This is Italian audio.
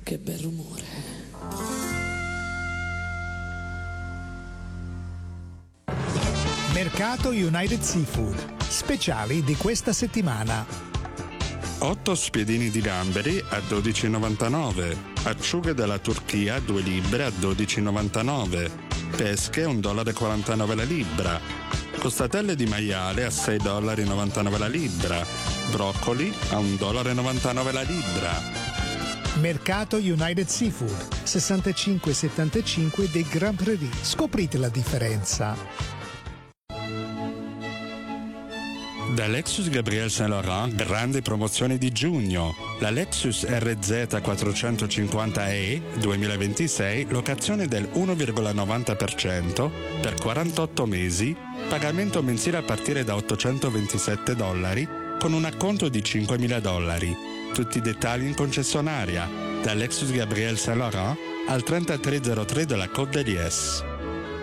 Che bel rumore. Mercato United Seafood. Speciali di questa settimana. 8 spiedini di gamberi a 12,99. Acciughe della Turchia 2 libbre a 12,99. Pesche $1,49 la libra. Costatelle di maiale a $6,99 la libra. Broccoli a $1,99 la libra. Mercato United Seafood, 6575 dei Grand Prairie. Scoprite la differenza. Da Lexus Gabriel Saint Laurent, grandi promozioni di giugno. La Lexus RZ 450e 2026, locazione del 1,90% per 48 mesi, pagamento mensile a partire da $827 con un acconto di $5.000. Tutti i dettagli in concessionaria. Da Lexus Gabriel Saint Laurent al 3303 della Côte d'Elies.